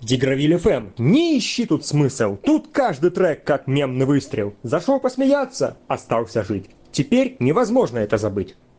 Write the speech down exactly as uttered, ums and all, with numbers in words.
Дигравиль эф эм. Не ищи тут смысл. Тут каждый трек как мемный выстрел. Зашел посмеяться, остался жить. Теперь невозможно это забыть.